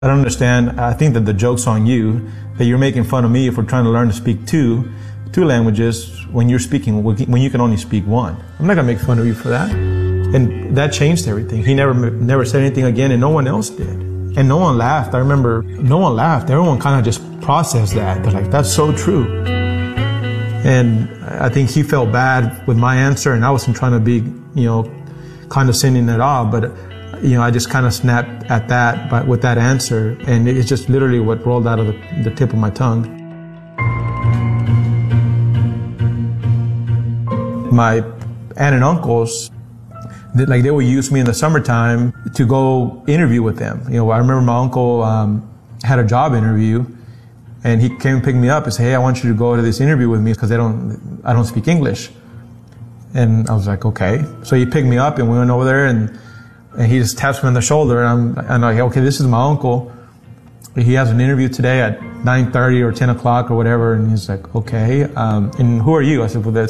I don't understand. I think that the joke's on you, that you're making fun of me for trying to learn to speak two languages when you're speaking, when you can only speak one. I'm not going to make fun of you for that. And that changed everything. He never said anything again, and no one else did. And no one laughed. I remember no one laughed. Everyone kind of just processed that. They're like, that's so true. And I think he felt bad with my answer, and I wasn't trying to be, condescending at all. But, I just kind of snapped at that with that answer. And it's just literally what rolled out of the tip of my tongue. My aunt and uncles, they would use me in the summertime to go interview with them. I remember my uncle had a job interview, and he came and picked me up and said, hey, I want you to go to this interview with me because I don't speak English. And I was like, okay. So he picked me up and we went over there, and he just taps me on the shoulder, and I'm like, okay, this is my uncle. He has an interview today at 9:30 or 10 o'clock or whatever. And he's like, okay, and who are you? I said, well,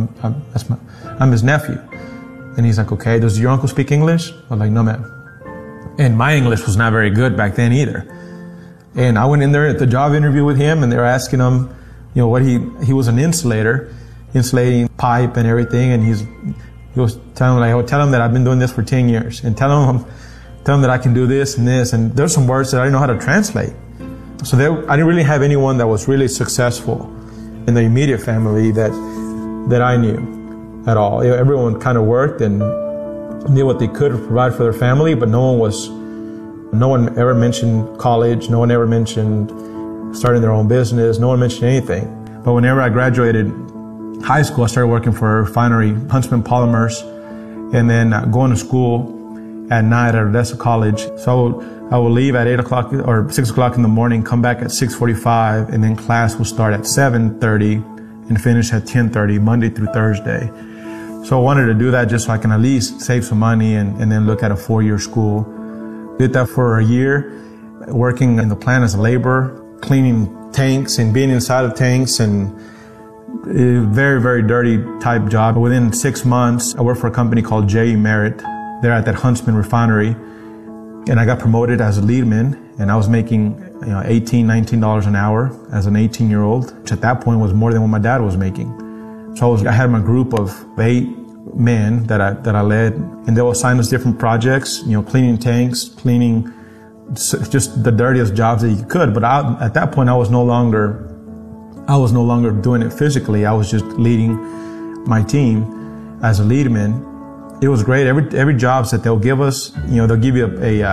I'm his nephew. And he's like, okay, does your uncle speak English? I was like, no, ma'am. And my English was not very good back then either. And I went in there at the job interview with him, and they were asking him, what he was an insulator, insulating pipe and everything. And he was telling me, tell him that I've been doing this for 10 years, and tell him that I can do this and this. And there's some words that I didn't know how to translate. So I didn't really have anyone that was really successful in the immediate family that I knew at all. Everyone kind of worked and did what they could to provide for their family, but no one ever mentioned college. No one ever mentioned starting their own business. No one mentioned anything. But whenever I graduated high school, I started working for a refinery, Huntsman Polymers, and then going to school at night at Odessa College. So I would leave at 8 o'clock or 6 o'clock in the morning, come back at 6:45, and then class will start at 7:30 and finish at 10:30, Monday through Thursday. So I wanted to do that just so I can at least save some money and then look at a 4-year school. Did that for a year, working in the plant as a laborer, cleaning tanks and being inside of tanks, and a very, very dirty type job. Within 6 months, I worked for a company called J.E. Merritt. They're at that Huntsman refinery. And I got promoted as a leadman, and I was making $18, $19 an hour as an 18-year-old, which at that point was more than what my dad was making. So I had my group of 8 men that I led, and they will assign us different projects, cleaning tanks, cleaning just the dirtiest jobs that you could. But at that point, I was no longer doing it physically. I was just leading my team as a leadman. It was great. Every jobs that they'll give us, they'll give you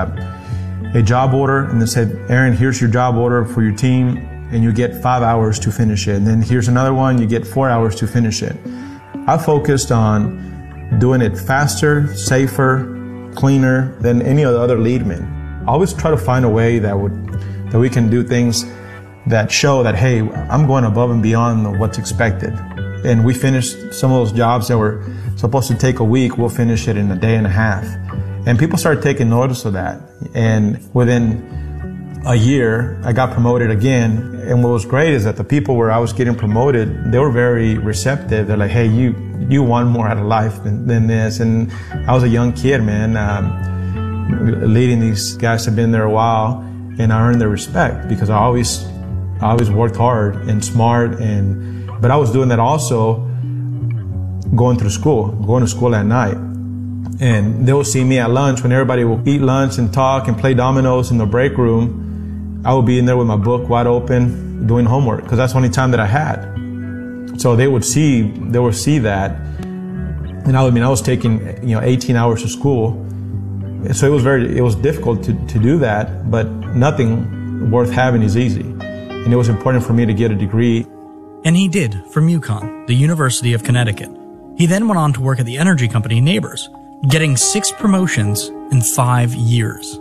a job order, and they said, Aaron, here's your job order for your team, and you get 5 hours to finish it. And then here's another one, you get 4 hours to finish it. I focused on doing it faster, safer, cleaner than any of the other leadmen. I always try to find a way that we can do things that show that, hey, I'm going above and beyond what's expected. And we finished some of those jobs that were supposed to take a week, we'll finish it in a day and a half. And people started taking notice of that. And within a year, I got promoted again. And what was great is that the people where I was getting promoted, they were very receptive. They're like, hey, you want more out of life than this. And I was a young kid, man, leading these guys have been there a while, and I earned their respect because I always worked hard and smart, but I was doing that also going to school at night. And they will see me at lunch when everybody will eat lunch and talk and play dominoes in the break room. I would be in there with my book wide open doing homework because that's the only time that I had. So they would see that. And I was taking 18 hours of school. So it was difficult to do that, but nothing worth having is easy. And it was important for me to get a degree. And he did, from UConn, the University of Connecticut. He then went on to work at the energy company Nabors, getting 6 promotions in 5 years.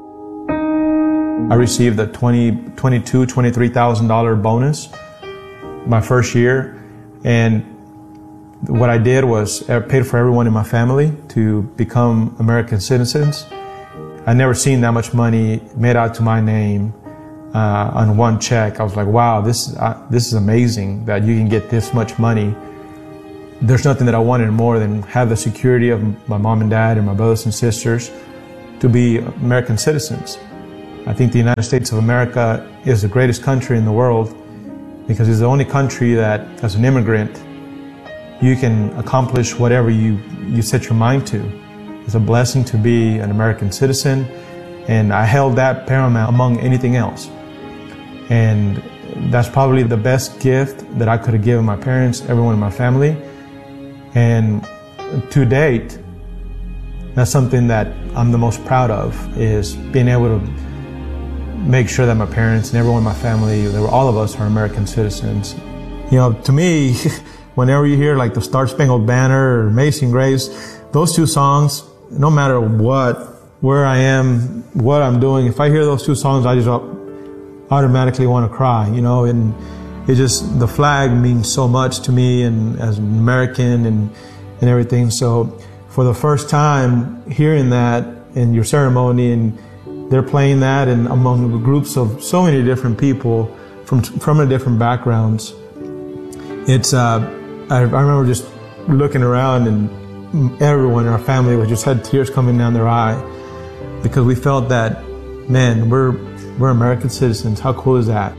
I received a $22,000, $23,000 bonus my first year. And what I did was I paid for everyone in my family to become American citizens. I'd never seen that much money made out to my name on one check. I was like, wow, this is amazing that you can get this much money. There's nothing that I wanted more than have the security of my mom and dad and my brothers and sisters to be American citizens. I think the United States of America is the greatest country in the world because it's the only country that, as an immigrant, you can accomplish whatever you set your mind to. It's a blessing to be an American citizen, and I held that paramount among anything else. And that's probably the best gift that I could have given my parents, everyone in my family. And to date, that's something that I'm the most proud of, is being able to make sure that my parents and everyone in my family, all of us are American citizens. You know, to me, whenever you hear like the Star Spangled Banner or Amazing Grace, those two songs, no matter what, where I am, what I'm doing, if I hear those two songs, I just automatically want to cry, you know, and it just, the flag means so much to me and as an American and everything. So for the first time hearing that in your ceremony, and they're playing that and among groups of so many different people from different backgrounds, it's, I remember just looking around and everyone in our family just had tears coming down their eye because we felt that, man, we're American citizens. How cool is that?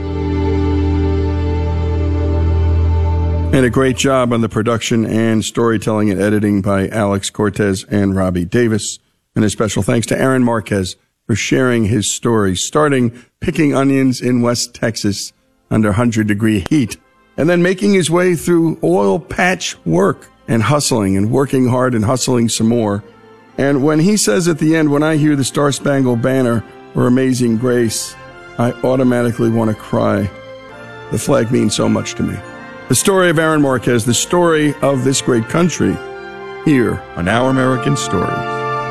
And a great job on the production and storytelling and editing by Alex Cortez and Robbie Davis. And a special thanks to Aaron Marquez for sharing his story, starting picking onions in West Texas under 100-degree heat, and then making his way through oil patch work and hustling and working hard and hustling some more. And when he says at the end, when I hear the Star Spangled Banner or Amazing Grace, I automatically want to cry. The flag means so much to me. The story of Aaron Marquez, the story of this great country, here on Our American Stories.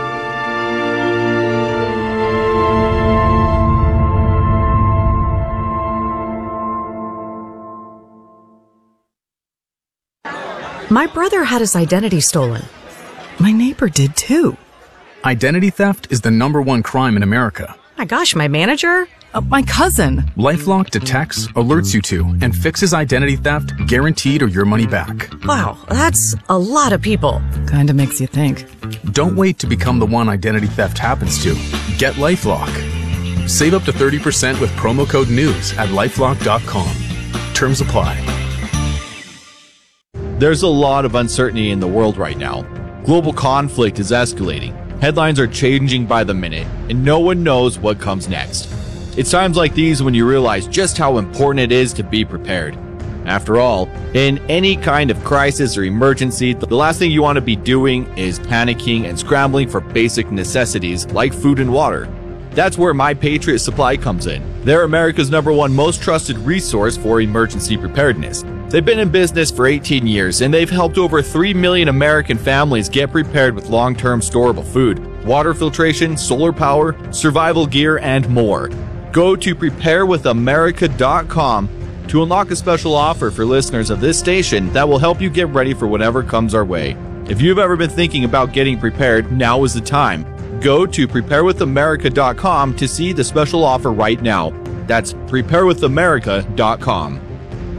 My brother had his identity stolen. My neighbor did too. Identity theft is the #1 crime in America. My gosh, my manager? My cousin. LifeLock detects, alerts you to, and fixes identity theft, guaranteed or your money back. Wow, that's a lot of people. Kinda makes you think. Don't wait to become the one identity theft happens to. Get LifeLock. Save up to 30% with promo code NEWS at LifeLock.com. Terms apply. There's a lot of uncertainty in the world right now. Global conflict is escalating. Headlines are changing by the minute, and no one knows what comes next. It's times like these when you realize just how important it is to be prepared. After all, in any kind of crisis or emergency, the last thing you want to be doing is panicking and scrambling for basic necessities like food and water. That's where My Patriot Supply comes in. They're America's #1 most trusted resource for emergency preparedness. They've been in business for 18 years, and they've helped over 3 million American families get prepared with long-term storable food, water filtration, solar power, survival gear, and more. Go to preparewithamerica.com to unlock a special offer for listeners of this station that will help you get ready for whatever comes our way. If you've ever been thinking about getting prepared, now is the time. Go to preparewithamerica.com to see the special offer right now. That's preparewithamerica.com.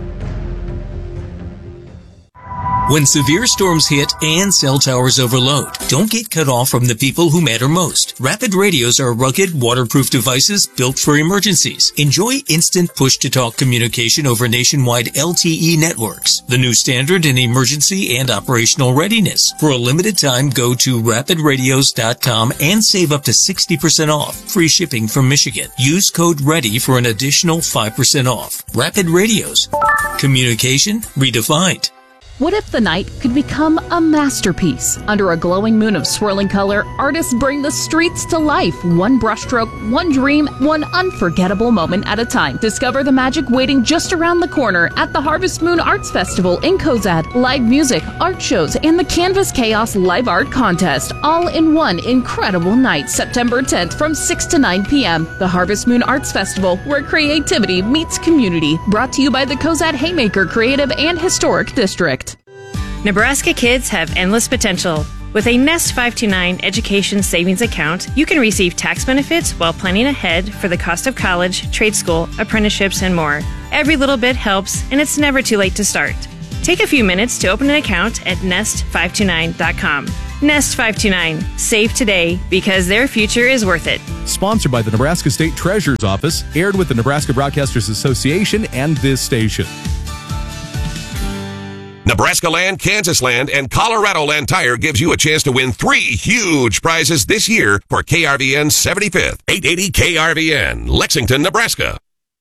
When severe storms hit and cell towers overload, don't get cut off from the people who matter most. Rapid radios are rugged, waterproof devices built for emergencies. Enjoy instant push-to-talk communication over nationwide LTE networks, the new standard in emergency and operational readiness. For a limited time, go to rapidradios.com and save up to 60% off. Free shipping from Michigan. Use code READY for an additional 5% off. Rapid Radios. Communication redefined. What if the night could become a masterpiece? Under a glowing moon of swirling color, artists bring the streets to life. One brushstroke, one dream, one unforgettable moment at a time. Discover the magic waiting just around the corner at the Harvest Moon Arts Festival in Cozad. Live music, art shows, and the Canvas Chaos Live Art Contest, all in one incredible night, September 10th from 6 to 9 p.m. The Harvest Moon Arts Festival, where creativity meets community. Brought to you by the Cozad Haymaker Creative and Historic District. Nebraska kids have endless potential. With a Nest 529 education savings account, you can receive tax benefits while planning ahead for the cost of college, trade school, apprenticeships, and more. Every little bit helps, and it's never too late to start. Take a few minutes to open an account at nest529.com. Nest 529. Save today because their future is worth it. Sponsored by the Nebraska State Treasurer's Office, aired with the Nebraska Broadcasters Association and this station. Nebraska Land, Kansas Land, and Colorado Land Tire gives you a chance to win 3 huge prizes this year for KRVN's 75th. 880 KRVN, Lexington, Nebraska.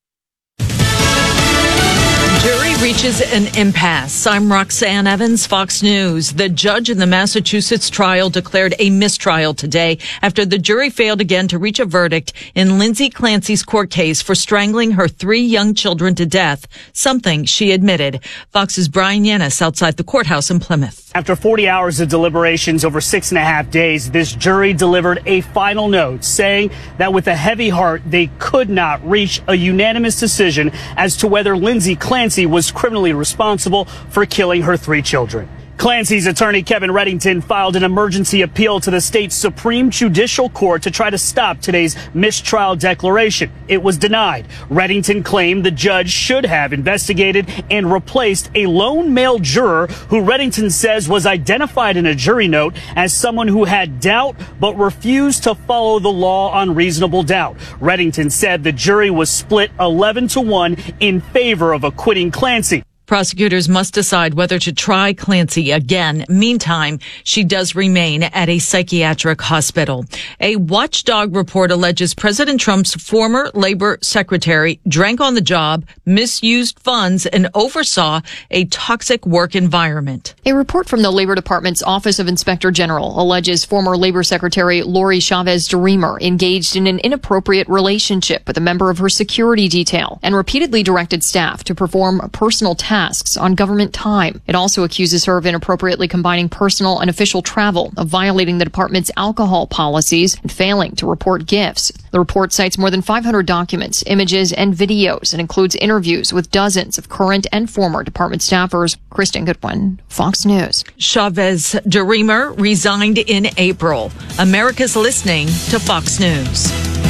Jury reaches an impasse. I'm Roxanne Evans, Fox News. The judge in the Massachusetts trial declared a mistrial today after the jury failed again to reach a verdict in Lindsay Clancy's court case for strangling her 3 young children to death, something she admitted. Fox's Brian Yanis outside the courthouse in Plymouth. After 40 hours of deliberations over 6.5 days, this jury delivered a final note saying that with a heavy heart, they could not reach a unanimous decision as to whether Lindsay Clancy was criminally responsible for killing her 3 children. Clancy's attorney, Kevin Reddington, filed an emergency appeal to the state's Supreme Judicial Court to try to stop today's mistrial declaration. It was denied. Reddington claimed the judge should have investigated and replaced a lone male juror who Reddington says was identified in a jury note as someone who had doubt but refused to follow the law on reasonable doubt. Reddington said the jury was split 11-1 in favor of acquitting Clancy. Prosecutors must decide whether to try Clancy again. Meantime, she does remain at a psychiatric hospital. A watchdog report alleges President Trump's former labor secretary drank on the job, misused funds, and oversaw a toxic work environment. A report from the Labor Department's Office of Inspector General alleges former Labor Secretary Lori Chavez-DeRemer engaged in an inappropriate relationship with a member of her security detail and repeatedly directed staff to perform personal tasks on government time. It also accuses her of inappropriately combining personal and official travel, of violating the department's alcohol policies, and failing to report gifts. The report cites more than 500 documents, images, and videos, and includes interviews with dozens of current and former department staffers. Kristen Goodwin, Fox News. Chavez-DeRemer resigned in April. America's listening to Fox News.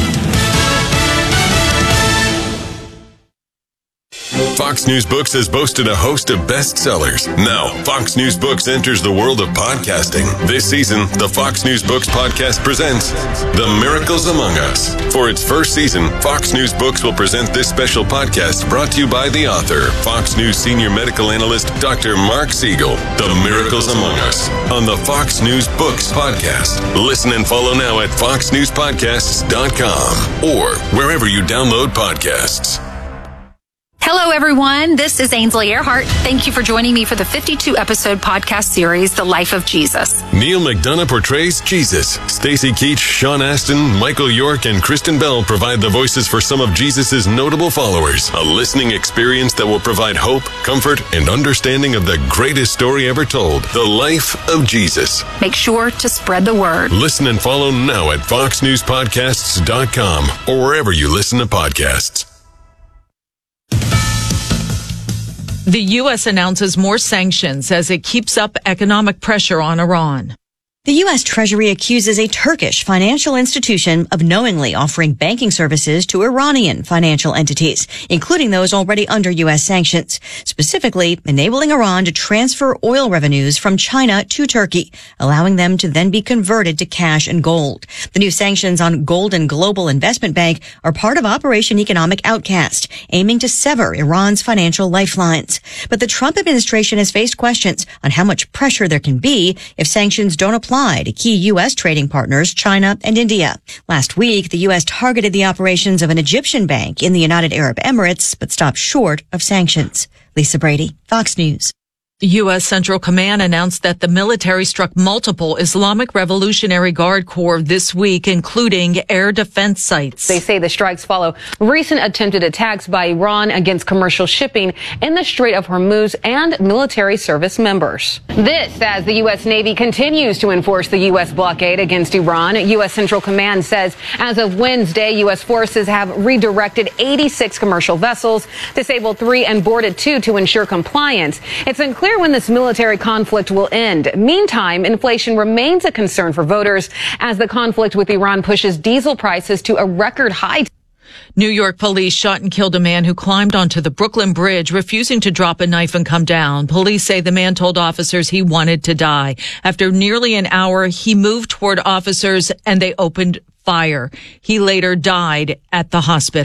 Fox News Books has boasted a host of bestsellers. Now, Fox News Books enters the world of podcasting. This season, the Fox News Books podcast presents The Miracles Among Us. For its first season, Fox News Books will present this special podcast brought to you by the author, Fox News senior medical analyst, Dr. Mark Siegel. The Miracles Among Us on the Fox News Books podcast. Listen and follow now at foxnewspodcasts.com or wherever you download podcasts. Hello, everyone. This is Ainsley Earhart. Thank you for joining me for the 52-episode podcast series, The Life of Jesus. Neil McDonough portrays Jesus. Stacy Keach, Sean Astin, Michael York, and Kristen Bell provide the voices for some of Jesus' notable followers. A listening experience that will provide hope, comfort, and understanding of the greatest story ever told, The Life of Jesus. Make sure to spread the word. Listen and follow now at foxnewspodcasts.com or wherever you listen to podcasts. The U.S. announces more sanctions as it keeps up economic pressure on Iran. The U.S. Treasury accuses a Turkish financial institution of knowingly offering banking services to Iranian financial entities, including those already under U.S. sanctions, specifically enabling Iran to transfer oil revenues from China to Turkey, allowing them to then be converted to cash and gold. The new sanctions on Golden Global Investment Bank are part of Operation Economic Outcast, aiming to sever Iran's financial lifelines. But the Trump administration has faced questions on how much pressure there can be if sanctions don't apply to key U.S. trading partners, China and India. Last week, the U.S. targeted the operations of an Egyptian bank in the United Arab Emirates, but stopped short of sanctions. Lisa Brady, Fox News. The U.S. Central Command announced that the military struck multiple Islamic Revolutionary Guard Corps this week, including air defense sites. They say the strikes follow recent attempted attacks by Iran against commercial shipping in the Strait of Hormuz and military service members. This as the U.S. Navy continues to enforce the U.S. blockade against Iran. U.S. Central Command says as of Wednesday, U.S. forces have redirected 86 commercial vessels, disabled 3 and boarded 2 to ensure compliance. It's unclear when this military conflict will end. Meantime, inflation remains a concern for voters as the conflict with Iran pushes diesel prices to a record high. New York police shot and killed a man who climbed onto the Brooklyn Bridge, refusing to drop a knife and come down. Police say the man told officers he wanted to die. After nearly an hour, he moved toward officers and they opened fire. He later died at the hospital.